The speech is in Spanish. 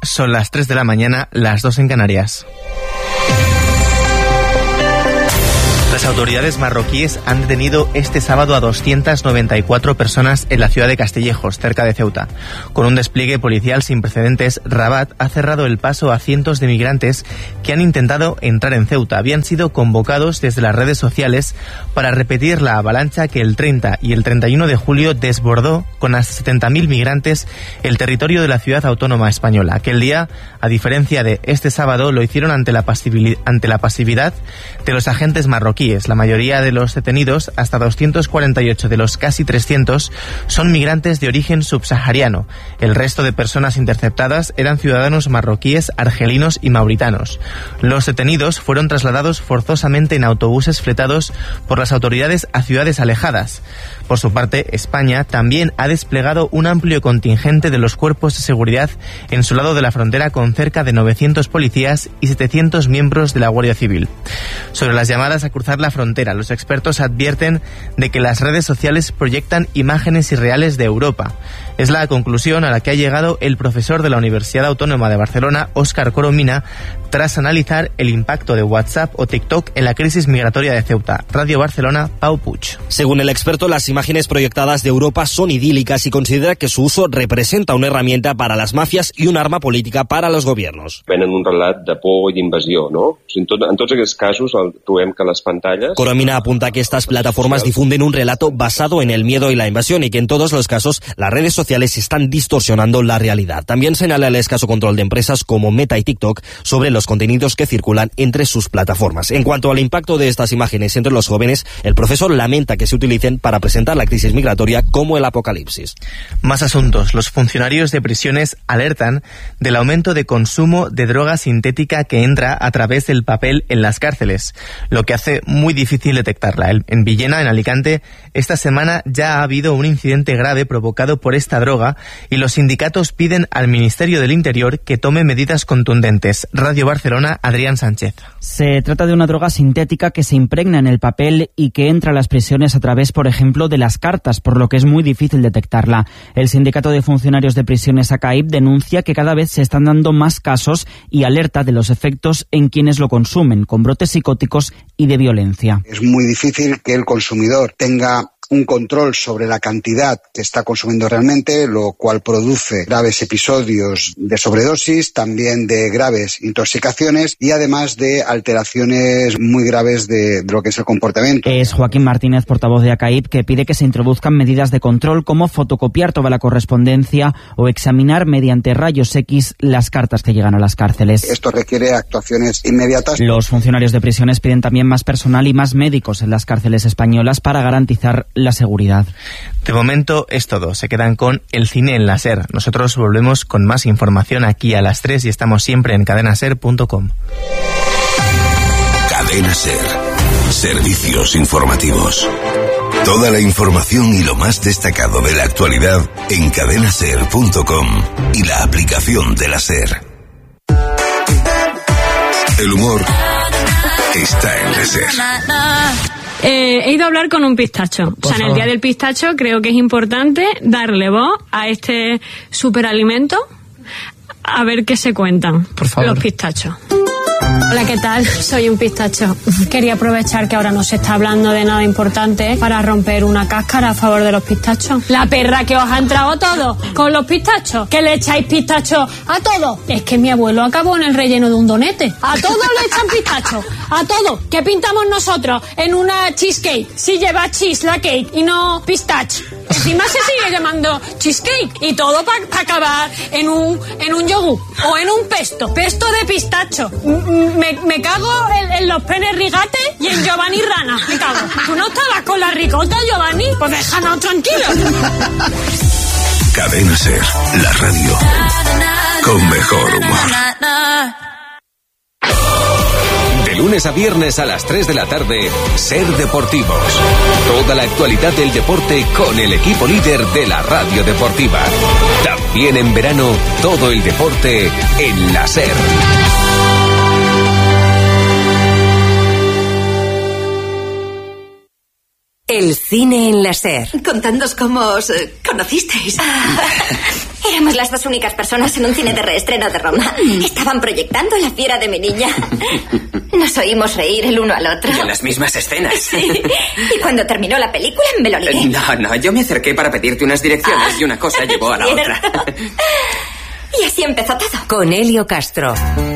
Son las 3 de la mañana, las 2 en Canarias. Las autoridades marroquíes han detenido este sábado a 294 personas en la ciudad de Castillejos, cerca de Ceuta. Con un despliegue policial sin precedentes, Rabat ha cerrado el paso a cientos de migrantes que han intentado entrar en Ceuta. Habían sido convocados desde las redes sociales para repetir la avalancha que el 30 y el 31 de julio desbordó con hasta 70.000 migrantes el territorio de la ciudad autónoma española. Aquel día, a diferencia de este sábado, lo hicieron ante la pasividad de los agentes marroquíes. La mayoría de los detenidos, hasta 248 de los casi 300, son migrantes de origen subsahariano. El resto de personas interceptadas eran ciudadanos marroquíes, argelinos y mauritanos. Los detenidos fueron trasladados forzosamente en autobuses fletados por las autoridades a ciudades alejadas. Por su parte, España también ha desplegado un amplio contingente de los cuerpos de seguridad en su lado de la frontera, con cerca de 900 policías y 700 miembros de la Guardia Civil. Sobre las llamadas a cruzar la frontera, los expertos advierten de que las redes sociales proyectan imágenes irreales de Europa. Es la conclusión a la que ha llegado el profesor de la Universidad Autónoma de Barcelona, Óscar Coromina, tras analizar el impacto de WhatsApp o TikTok en la crisis migratoria de Ceuta. Radio Barcelona, Pau Puig. Según el experto, las imágenes proyectadas de Europa son idílicas y considera que su uso representa una herramienta para las mafias y un arma política para los gobiernos. Venen un relat de por i d'invasió, no? En tots aquests casos trobem que les pantalles... Coromina apunta que estas plataformas difunden un relato basado en el miedo y la invasión y que en todos los casos las redes sociales están distorsionando la realidad. También señala el escaso control de empresas como Meta y TikTok sobre los contenidos que circulan entre sus plataformas. En cuanto al impacto de estas imágenes entre los jóvenes, el profesor lamenta que se utilicen para presentar la crisis migratoria como el apocalipsis. Más asuntos. Los funcionarios de prisiones alertan del aumento de consumo de droga sintética que entra a través del papel en las cárceles, lo que hace muy difícil detectarla. En Villena, en Alicante, esta semana ya ha habido un incidente grave provocado por esta droga y los sindicatos piden al Ministerio del Interior que tome medidas contundentes. Radio Barcelona, Adrián Sánchez. Se trata de una droga sintética que se impregna en el papel y que entra a las prisiones a través, por ejemplo, de las cartas, por lo que es muy difícil detectarla. El Sindicato de Funcionarios de Prisiones, ACAIP, denuncia que cada vez se están dando más casos y alerta de los efectos en quienes lo consumen, con brotes psicóticos y de violencia. Es muy difícil que el consumidor tenga un control sobre la cantidad que está consumiendo realmente, lo cual produce graves episodios de sobredosis, también de graves intoxicaciones y además de alteraciones muy graves de lo que es el comportamiento. Es Joaquín Martínez, portavoz de ACAIP, que pide que se introduzcan medidas de control como fotocopiar toda la correspondencia o examinar mediante rayos X las cartas que llegan a las cárceles. Esto requiere actuaciones inmediatas. Los funcionarios de prisiones piden también más personal y más médicos en las cárceles españolas para garantizar la seguridad. De momento es todo. Se quedan con el cine en la SER. Nosotros volvemos con más información aquí a las 3 y estamos siempre en cadenaser.com. Cadena SER. Servicios informativos. Toda la información y lo más destacado de la actualidad en cadenaser.com y la aplicación de la SER. El humor está en la SER. He ido a hablar con un pistacho. O sea, en el Día del Pistacho creo que es importante darle voz a este superalimento, a ver qué se cuentan los pistachos. Hola, ¿qué tal? Soy un pistacho. Quería aprovechar que ahora no se está hablando de nada importante para romper una cáscara a favor de los pistachos. La perra que os ha entrado todo con los pistachos. ¿Que le echáis pistachos a todo? Es que mi abuelo acabó en el relleno de un donete. A todo le echan pistachos. A todo. ¿Qué pintamos nosotros en una cheesecake? Si lleva cheese la cake y no pistache. Encima se sigue llamando cheesecake. Y todo para acabar en un yogur o en un pesto. Pesto de pistacho. Me cago en los penes rigates y en Giovanni Rana. Me cago. ¿Tú no estabas con la ricota, Giovanni? Pues déjanos tranquilos. Cadena SER, la radio con mejor humor. De lunes a viernes a las 3 de la tarde, SER Deportivos. Toda la actualidad del deporte con el equipo líder de la radio deportiva. También en verano, todo el deporte en la SER. El cine en la SER. Contadnos cómo os conocisteis. Éramos las 2 únicas personas en un cine de reestreno de Roma. Estaban proyectando La fiera de mi niña. Nos oímos reír el uno al otro. Y en las mismas escenas. Sí. Y cuando terminó la película me lo ligué. No, yo me acerqué para pedirte unas direcciones y una cosa llevó a la otra. Y así empezó todo. Con Helio Castro.